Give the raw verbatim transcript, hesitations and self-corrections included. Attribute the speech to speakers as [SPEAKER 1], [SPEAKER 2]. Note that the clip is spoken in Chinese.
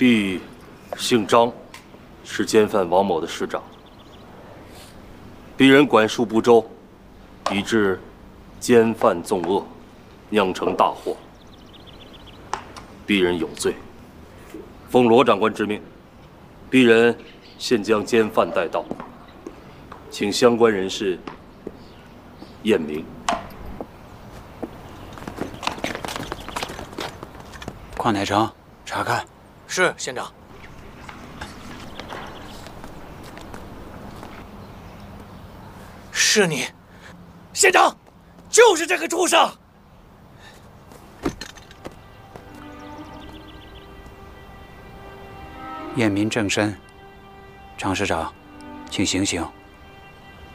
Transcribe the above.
[SPEAKER 1] B 姓张，是奸犯王某的师长。鄙人管束不周，以致奸犯纵恶，酿成大祸。鄙人有罪，奉罗长官之命，鄙人现将奸犯带到，请相关人士验明。
[SPEAKER 2] 邝乃成，查看。
[SPEAKER 3] 是县长。是你，县长，就是这个畜生！
[SPEAKER 2] 验明正身，张师长，请行刑。